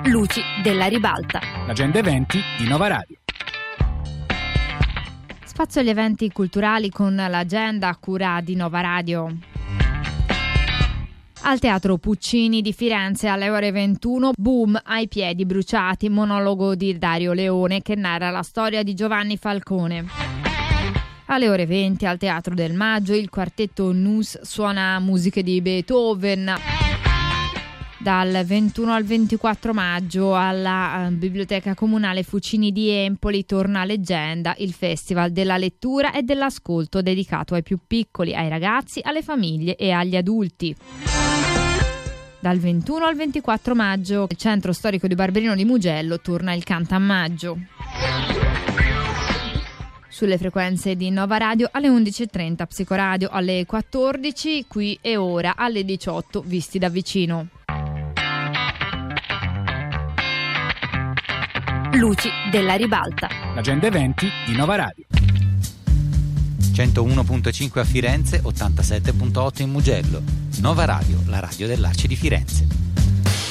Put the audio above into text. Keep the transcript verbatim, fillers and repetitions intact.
Luci della ribalta. L'agenda eventi di Nova Radio. Spazio agli eventi culturali con l'agenda a cura di Nova Radio. Al Teatro Puccini di Firenze alle ore ventuno, Boom ai piedi bruciati, monologo di Dario Leone che narra la storia di Giovanni Falcone. Alle ore venti al Teatro del Maggio il quartetto Nus suona musiche di Beethoven. Dal ventuno al ventiquattro maggio alla Biblioteca Comunale Fucini di Empoli torna Leggenda, il festival della lettura e dell'ascolto dedicato ai più piccoli, ai ragazzi, alle famiglie e agli adulti. Dal ventuno al ventiquattro maggio al Centro Storico di Barberino di Mugello torna il Cantamaggio. Sulle frequenze di Nova Radio alle undici e trenta Psicoradio, alle quattordici Qui e Ora, alle diciotto Visti da vicino. Luci della ribalta. L'agenda eventi di Nova Radio. centouno virgola cinque a Firenze, ottantasette virgola otto in Mugello. Nova Radio, la radio dell'Arci di Firenze.